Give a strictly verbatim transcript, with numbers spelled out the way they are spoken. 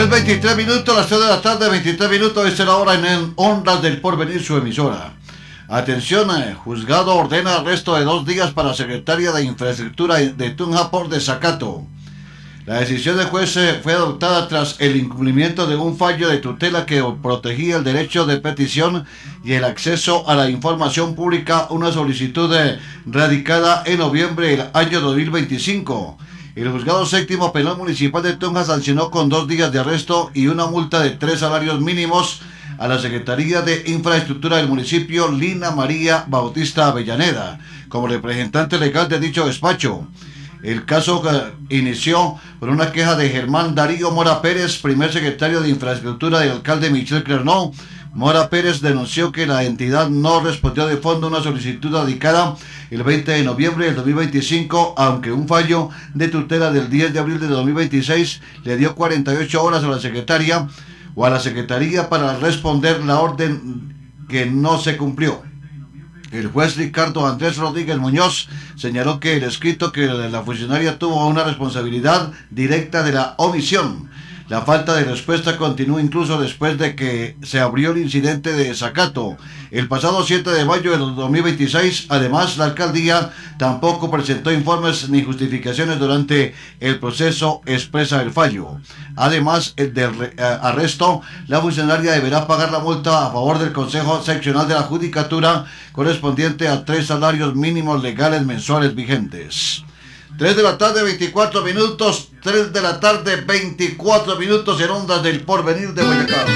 tres veintitrés minutos, las tres de la tarde, veintitrés minutos, esta es la hora en Ondas del Porvenir, su emisora. Atención, eh, juzgado ordena arresto de dos días para la secretaria de Infraestructura de Tunja por desacato. La decisión del juez eh, fue adoptada tras el incumplimiento de un fallo de tutela que protegía el derecho de petición y el acceso a la información pública, una solicitud eh, radicada en noviembre del año dos mil veinticinco. El juzgado séptimo penal municipal de Tunja sancionó con dos días de arresto y una multa de tres salarios mínimos a la Secretaría de Infraestructura del municipio, Lina María Bautista Avellaneda, como representante legal de dicho despacho. El caso inició por una queja de Germán Darío Mora Pérez, primer secretario de Infraestructura del alcalde Michel Clermont. Mora Pérez denunció que la entidad no respondió de fondo a una solicitud radicada el veinte de noviembre del dos mil veinticinco, aunque un fallo de tutela del diez de abril de dos mil veintiséis le dio cuarenta y ocho horas a la secretaria o a la secretaría para responder la orden que no se cumplió. El juez Ricardo Andrés Rodríguez Muñoz señaló que el escrito que la funcionaria tuvo una responsabilidad directa de la omisión. La falta de respuesta continúa incluso después de que se abrió el incidente de desacato el pasado siete de mayo de dos mil veintiséis. Además, la alcaldía tampoco presentó informes ni justificaciones durante el proceso, expresa el fallo. Además del arresto, la funcionaria deberá pagar la multa a favor del Consejo Seccional de la Judicatura correspondiente a tres salarios mínimos legales mensuales vigentes. tres de la tarde, veinticuatro minutos, tres de la tarde, veinticuatro minutos en Ondas del Porvenir de Boyacá.